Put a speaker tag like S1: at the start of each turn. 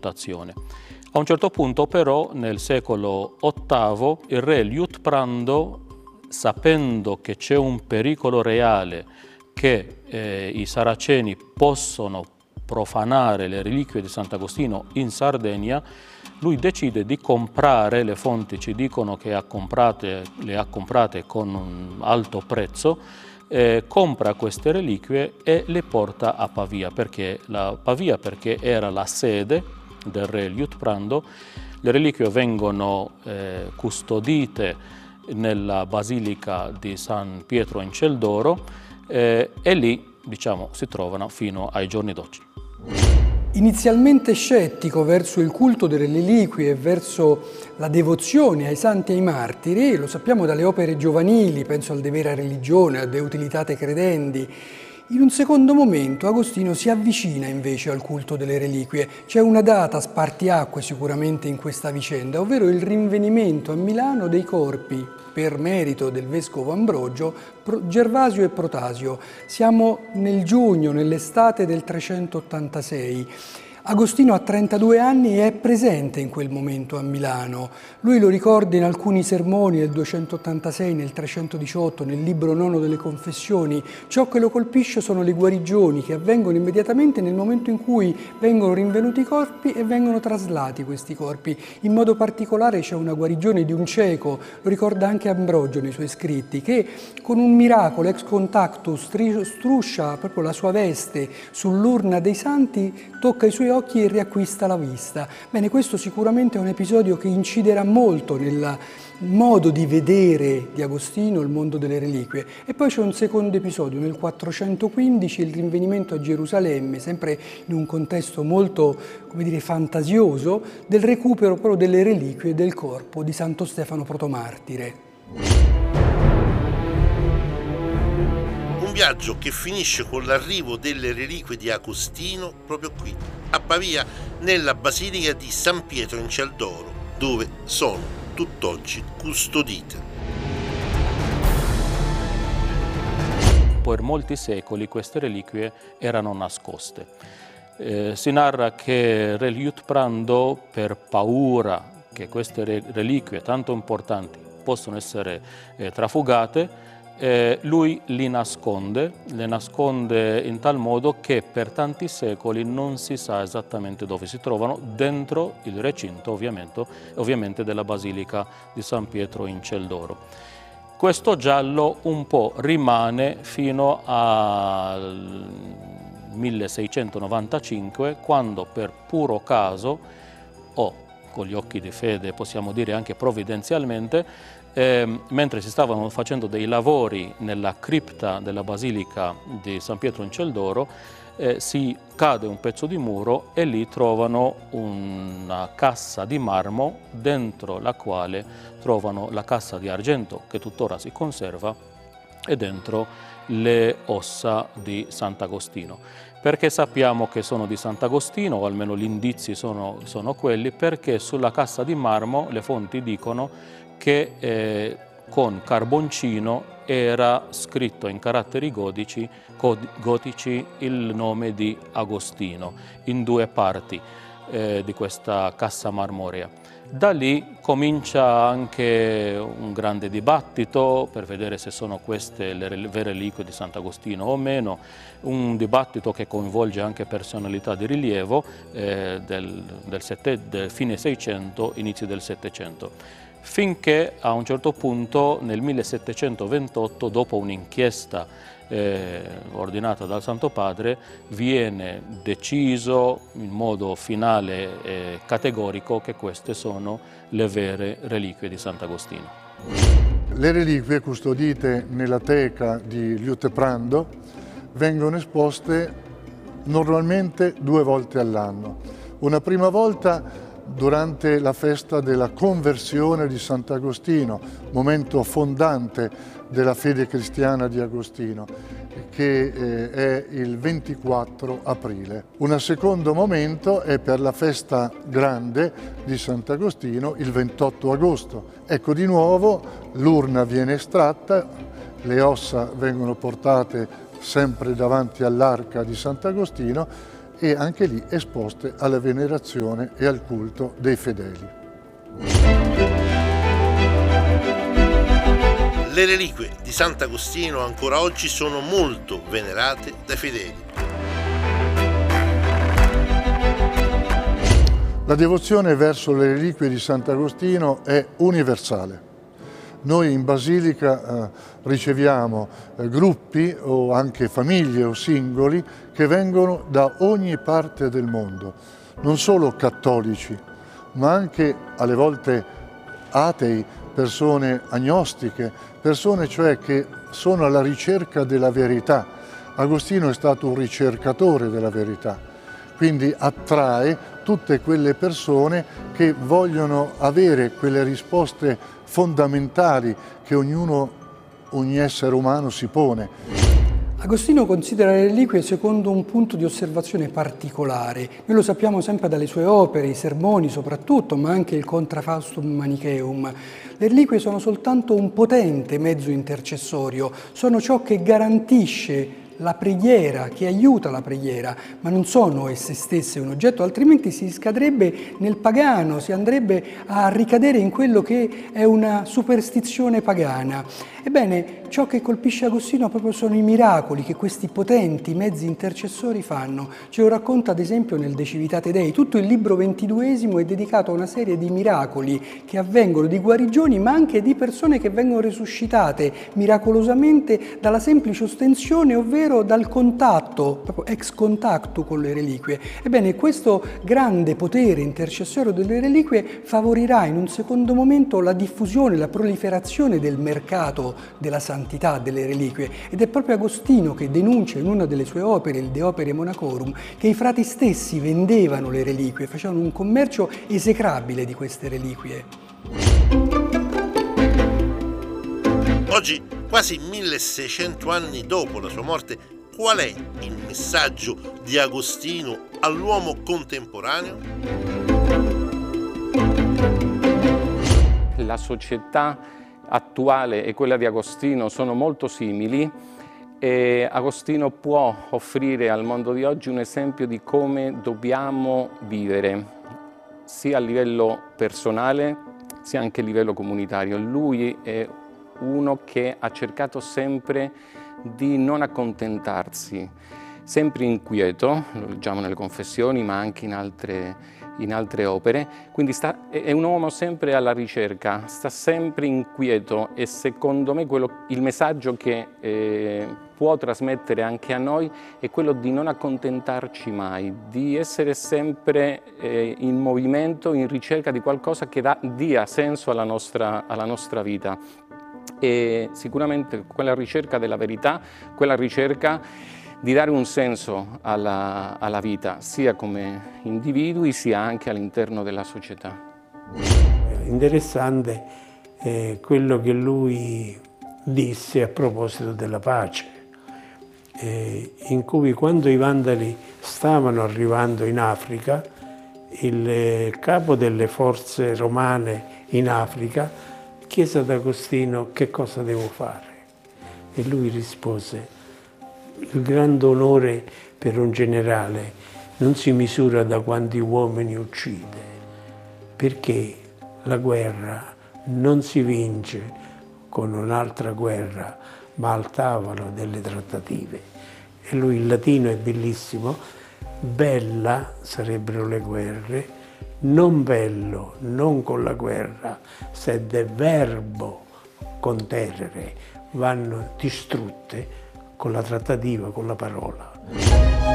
S1: dotazione. A un certo punto però nel secolo VIII il re Liutprando, sapendo che c'è un pericolo reale che i saraceni possono profanare le reliquie di Sant'Agostino in Sardegna, lui decide di comprare, le fonti ci dicono che le ha comprate con un alto prezzo, compra queste reliquie e le porta a Pavia, perché era la sede del re Liutprando. Le reliquie vengono custodite nella Basilica di San Pietro in Celdoro e lì, diciamo, si trovano fino ai giorni d'oggi.
S2: Inizialmente scettico verso il culto delle reliquie e verso la devozione ai santi e ai martiri, lo sappiamo dalle opere giovanili, penso al De Vera Religione, a De Utilitate Credendi. In un secondo momento Agostino si avvicina invece al culto delle reliquie. C'è una data spartiacque sicuramente in questa vicenda, ovvero il rinvenimento a Milano dei corpi, per merito del vescovo Ambrogio, Gervasio e Protasio. Siamo nel giugno, nell'estate del 386. Agostino ha 32 anni e è presente in quel momento a Milano. Lui lo ricorda in alcuni sermoni nel 286, nel 318, nel libro nono delle Confessioni. Ciò che lo colpisce sono le guarigioni che avvengono immediatamente nel momento in cui vengono rinvenuti i corpi e vengono traslati questi corpi. In modo particolare c'è una guarigione di un cieco, lo ricorda anche Ambrogio nei suoi scritti, che con un miracolo ex contacto struscia proprio la sua veste sull'urna dei santi, tocca i suoi occhi e riacquista la vista. Bene, questo sicuramente è un episodio che inciderà molto nel modo di vedere di Agostino il mondo delle reliquie. E poi c'è un secondo episodio, nel 415, il rinvenimento a Gerusalemme, sempre in un contesto molto, come dire, fantasioso, del recupero proprio delle reliquie del corpo di Santo Stefano Protomartire.
S3: Un viaggio che finisce con l'arrivo delle reliquie di Agostino proprio qui, a Pavia, nella Basilica di San Pietro in Celdoro, dove sono tutt'oggi custodite.
S1: Per molti secoli queste reliquie erano nascoste. Si narra che Re Liutprando, per paura che queste reliquie tanto importanti possono essere trafugate, lui le nasconde in tal modo che per tanti secoli non si sa esattamente dove si trovano, dentro il recinto ovviamente della Basilica di San Pietro in Celdoro. Questo giallo un po' rimane fino al 1695, quando per puro caso, o con gli occhi di fede possiamo dire anche provvidenzialmente, mentre si stavano facendo dei lavori nella cripta della Basilica di San Pietro in Celdoro, si cade un pezzo di muro e lì trovano una cassa di marmo dentro la quale trovano la cassa di argento che tuttora si conserva e dentro le ossa di Sant'Agostino. Perché sappiamo che sono di Sant'Agostino, o almeno gli indizi sono quelli? Perché sulla cassa di marmo le fonti dicono che con carboncino era scritto in caratteri gotici il nome di Agostino in due parti di questa cassa marmorea. Da lì comincia anche un grande dibattito per vedere se sono queste le vere reliquie di Sant'Agostino o meno, un dibattito che coinvolge anche personalità di rilievo del fine 600, inizio del 700. Finché a un certo punto nel 1728, dopo un'inchiesta ordinata dal Santo Padre, viene deciso in modo finale e categorico che queste sono le vere reliquie di Sant'Agostino.
S4: Le reliquie custodite nella teca di Liutprando vengono esposte normalmente 2 volte all'anno. Una prima volta durante la festa della conversione di Sant'Agostino, momento fondante della fede cristiana di Agostino, che è il 24 aprile. Un secondo momento è per la festa grande di Sant'Agostino, il 28 agosto. Ecco, di nuovo l'urna viene estratta, le ossa vengono portate sempre davanti all'arca di Sant'Agostino e anche lì esposte alla venerazione e al culto dei fedeli.
S3: Le reliquie di Sant'Agostino ancora oggi sono molto venerate dai fedeli.
S4: La devozione verso le reliquie di Sant'Agostino è universale. Noi in Basilica riceviamo gruppi o anche famiglie o singoli che vengono da ogni parte del mondo, non solo cattolici, ma anche alle volte atei, persone agnostiche, persone cioè che sono alla ricerca della verità. Agostino è stato un ricercatore della verità, quindi attrae tutte quelle persone che vogliono avere quelle risposte fondamentali che ogni essere umano si pone.
S2: Agostino considera le reliquie secondo un punto di osservazione particolare. Noi lo sappiamo sempre dalle sue opere, i sermoni soprattutto, ma anche il Contrafastum Manicheum. Le reliquie sono soltanto un potente mezzo intercessorio, sono ciò che garantisce la preghiera, che aiuta la preghiera, ma non sono esse stesse un oggetto, altrimenti si scadrebbe nel pagano, si andrebbe a ricadere in quello che è una superstizione pagana. Ebbene, ciò che colpisce Agostino proprio sono i miracoli che questi potenti mezzi intercessori fanno. Ce lo racconta ad esempio nel De Civitate Dei. Tutto il libro 22esimo è dedicato a una serie di miracoli che avvengono, di guarigioni, ma anche di persone che vengono risuscitate miracolosamente dalla semplice ostensione, ovvero dal contatto, proprio ex contactu con le reliquie. Ebbene, questo grande potere intercessorio delle reliquie favorirà in un secondo momento la diffusione, la proliferazione del mercato della santità delle reliquie, ed è proprio Agostino che denuncia in una delle sue opere, il De Opere Monachorum, che i frati stessi vendevano le reliquie, facevano un commercio esecrabile di queste reliquie.
S3: Oggi, quasi 1600 anni dopo la sua morte, qual è il messaggio di Agostino all'uomo contemporaneo?
S5: La società attuale e quella di Agostino sono molto simili e Agostino può offrire al mondo di oggi un esempio di come dobbiamo vivere, sia a livello personale sia anche a livello comunitario. Lui è uno che ha cercato sempre di non accontentarsi, sempre inquieto, lo leggiamo nelle Confessioni ma anche in altre opere, quindi è un uomo sempre alla ricerca, sta sempre inquieto, e secondo me il messaggio che può trasmettere anche a noi è quello di non accontentarci mai, di essere sempre in movimento, in ricerca di qualcosa che dia senso alla nostra vita. E sicuramente quella ricerca della verità, quella ricerca di dare un senso alla vita, sia come individui sia anche all'interno della società.
S6: Interessante quello che lui disse a proposito della pace, in cui quando i Vandali stavano arrivando in Africa, il capo delle forze romane in Africa chiese ad Agostino che cosa devo fare, e lui rispose: il grande onore per un generale non si misura da quanti uomini uccide, perché la guerra non si vince con un'altra guerra, ma al tavolo delle trattative. E lui, il latino è bellissimo: bella sarebbero le guerre, non bello, non con la guerra, sed è verbo conterere, vanno distrutte con la trattativa, con la parola.